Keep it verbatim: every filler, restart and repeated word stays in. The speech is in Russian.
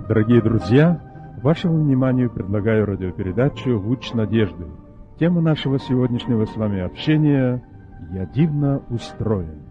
Дорогие друзья, вашему вниманию предлагаю радиопередачу «Луч надежды». Тема нашего сегодняшнего с вами общения «Я дивно устроен».